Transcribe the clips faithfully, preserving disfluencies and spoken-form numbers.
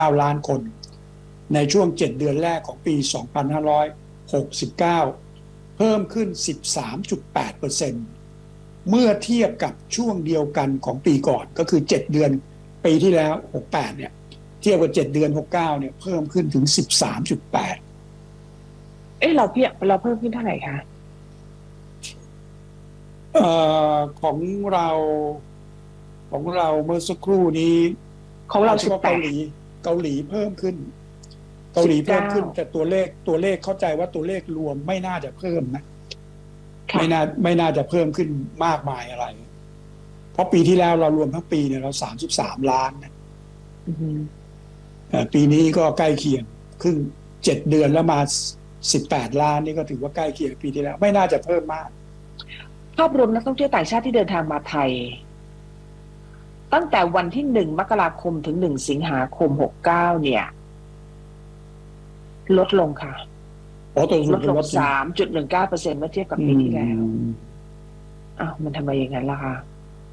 เก้าล้านคนในช่วงเจ็ดเดือนแรกของปีสองพันห้าร้อยหกสิบเก้าเพิ่มขึ้น สิบสามจุดแปดเปอร์เซ็นต์ เมื่อเทียบกับช่วงเดียวกันของปีก่อนก็คือเจ็ดเดือนปีที่แล้วหกสิบแปดเนี่ยเทียบกับเจ็ดเดือนหกสิบเก้าเนี่ยเพิ่มขึ้นถึง สิบสามจุดแปดเอ๊ะเราเพียบเราเพิ่มขึ้นเท่าไหร่คะเอ่อของเราของเราเมื่อสักครู่นี้ของเราสิบแปดเกาหลีเกาหลีเพิ่มขึ้นเกาหลีเพิ่มขึ้นแต่ตัวเลขตัวเลขเข้าใจว่าตัวเลขรวมไม่น่าจะเพิ่มนะไม่น่าไม่น่าจะเพิ่มขึ้นมากมายอะไรเพราะปีที่แล้วเรารวมทั้งปีเนี่ยเราสามสิบสามล้านนะปีนี้ก็ใกล้เคียงครึ่งเจ็ดเดือนแล้วมาสิบแปดล้านนี่ก็ถือว่าใกล้เคียงปีที่แล้วไม่น่าจะเพิ่มมากภาพรวมนักท่องเที่ยวต่างชาติที่เดินทางมาไทยตั้งแต่วันที่หนึ่งมกราคมถึงหนึ่งสิงหาคมหกเก้าเนี่ยลดลงค่ะลดลงสามจุดหนึ่งเก้าเปอร์เซ็นต์เมื่อเทียบกับปีที่แล้วอ้าวมันทำไมอย่างนั้นล่ะคะ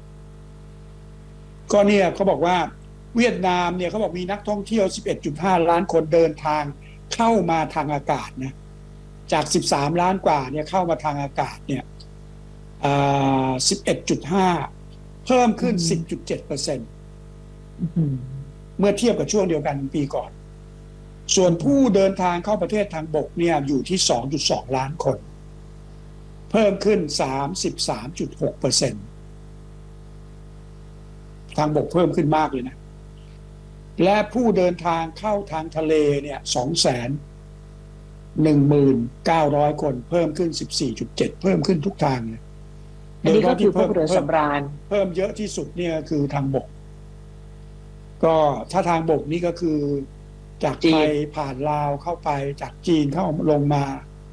ก็เนี่ยเขาบอกว่าเวียดนามเนี่ยเขาบอกมีนักท่องเที่ยว สิบเอ็ดจุดห้า ล้านคนเดินทางเข้ามาทางอากาศนะจากสิบสามล้านกว่าเนี่ยเข้ามาทางอากาศเนี่ยอ่า สิบเอ็ดจุดห้า เพิ่มขึ้น สิบจุดเจ็ดเปอร์เซ็นต์ เมื่อเทียบกับช่วงเดียวกันปีก่อนส่วนผู้เดินทางเข้าประเทศทางบกเนี่ยอยู่ที่ สองจุดสอง ล้านคนเพิ่มขึ้น สามสิบสามจุดหกเปอร์เซ็นต์ ทางบกเพิ่มขึ้นมากเลยนะและผู้เดินทางเข้าทางทะเลเนี่ย สองแสนหนึ่งหมื่นเก้าร้อย คนเพิ่มขึ้น สิบสี่จุดเจ็ด เพิ่มขึ้นทุกทางเลยอันนี้ก็คือเพิ่มเรือสำราญเพิ่มเยอะที่สุดเนี่ยคือทางบกก็ถ้าทางบกนี่ก็คือจากไทยผ่านลาวเข้าไปจากจีนเข้าลงมา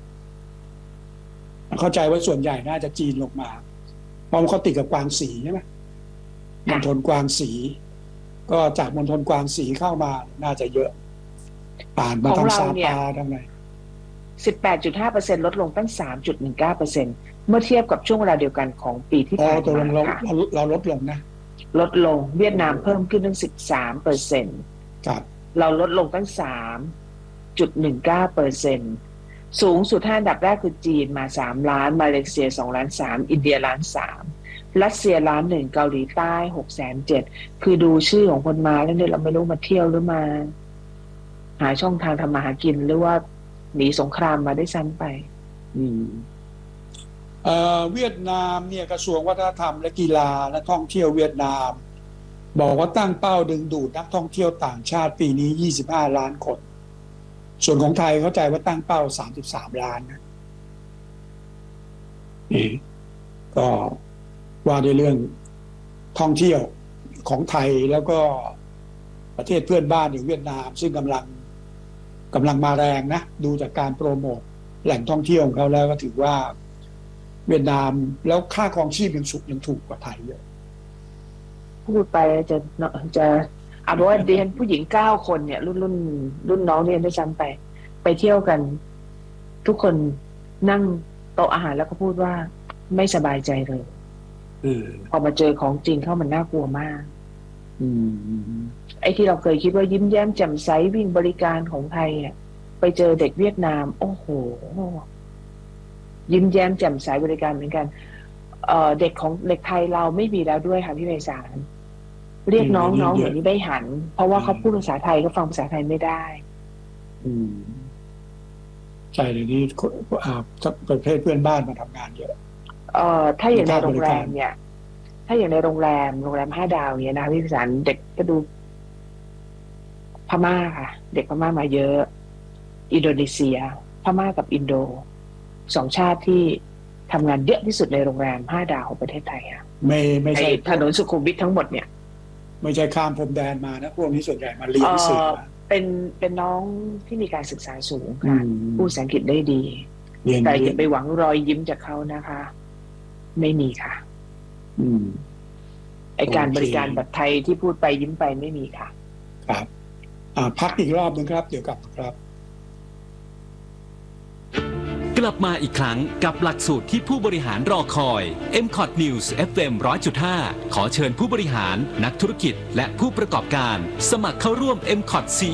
เข้าใจว่าส่วนใหญ่น่าจะจีนลงมาเพราะเขาติดกับกวางสีใช่ไหมมณฑลกวางสีก็จากมณฑลกวางสีเข้ามาน่าจะเยอะผ่านมาทางซาปาทางไหนสิบแปดจุดห้าเปอร์เซ็นต์ ลดลงตั้ง สามจุดหนึ่งเก้าเปอร์เซ็นต์ เมื่อเทียบกับช่วงเวลาเดียวกันของปีที่ผ่านมาเราเราลดลงนะลดลงเวียดนามเพิ่มขึ้นตั้ง สิบสามเปอร์เซ็นต์ครับเราลดลงตั้ง สามจุดหนึ่งเก้าเปอร์เซ็นต์ สูงสุดห้าอันดับแรกคือจีนมาสามล้านมาเลเซียสองล้านสามอินเดียล้านสามรัสเซียล้านหนึ่งเกาหลีใต้หกแสนเจ็ดคือดูชื่อของคนมาแล้วเนี่ยเราไม่รู้มาเที่ยวหรือมาหาช่องทางทำมาหากินหรือว่าหนีสงครามมาได้ซ้ำไปอืมเอ่อเวียดนามเนี่ยกระทรวงวัฒนธรรมและกีฬาและท่องเที่ยวเวียดนามบอกว่าตั้งเป้าดึงดูดนักท่องเที่ยวต่างชาติปีนี้ยี่สิบห้าล้านคนส่วนของไทยเข้าใจว่าตั้งเป้าสามสิบสามล้านนะนี่ก็ว่าในเรื่องท่องเที่ยวของไทยแล้วก็ประเทศเพื่อนบ้านอย่างเวียดนามซึ่งกำลังกำลังมาแรงนะดูจากการโปรโมทแหล่งท่องเที่ยวของเขาแล้วก็ถือว่าเวียดนามแล้วค่าครองชีพยังสูงยังถูกกว่าไทยเยอะพูดไปจะจะเอาเป็นว่าเรียนผู้หญิงเก้าคนเนี่ยรุ่นรุ่นรุ่นน้องเรียนด้วยซ้ำไปไปเที่ยวกันทุกคนนั่งโต๊ะอาหารแล้วก็พูดว่าไม่สบายใจเลยพอมาเจอของจริงเข้ามันน่ากลัวมากไอ้ที่เราเคยคิดว่ายิ้มแย้มแจ่มใสวิ่งบริการของไทยอ่ะไปเจอเด็กเวียดนามโอ้โหยิ้มแย้มแจ่มใสบริการเหมือนกันเอ่อเด็กของเด็กไทยเราไม่มีแล้วด้วยค่ะพี่ไพศาลเรียกน้องน้องเหมือนนี้ไม่หันเพราะว่าเขาพูดภาษาไทยก็ฟังภาษาไทยไม่ได้อืมใช่เดี๋ยวนี้ประเทศเพื่อนบ้านมาทำงานเยอะเอ่อถ้าอย่างในโรงแรมเนี่ยถ้าอย่างในโรงแรมโรงแรมห้าดาวเนี่ยนะพี่ไพศาลเด็กก็ดูพม่าค่ะเด็กพม่ามาเยอะอินโดนีเซียพม่ากับอินโดสองชาติที่ทำงานเยอะที่สุดในโรงแรมห้าดาวของประเทศไทยค่ะไม่ไม่ใช่ถนนสุขุมวิททั้งหมดเนี่ยไม่ใช่ข้ามพรมแดนมานะพวกนี้ส่วนใหญ่มาเรียนพิเศษเป็นเป็นน้องที่มีการศึกษาสูงค่ะพูดภาษาอังกฤษได้ดีแต่อย่าไปหวังรอยยิ้มจากเขานะคะไม่มีค่ะอืมไอการบริการแบบไทยที่พูดไปยิ้มไปไม่มีค่ะครับอ่าพักอีกรอบนึงครับเดี๋ยวกลับครับกลับมาอีกครั้งกับหลักสูตรที่ผู้บริหารรอคอย เอ็ม คอท News เอฟ เอ็ม หนึ่งร้อยจุดห้า ขอเชิญผู้บริหารนักธุรกิจและผู้ประกอบการสมัครเข้าร่วม เอ็ม คอท ซี